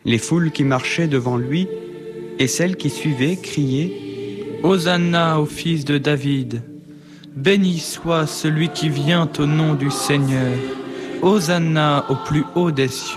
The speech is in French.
Les foules qui marchaient devant lui et celles qui suivaient criaient « Hosanna au fils de David ! Béni soit celui qui vient au nom du Seigneur ! Hosanna au plus haut des cieux !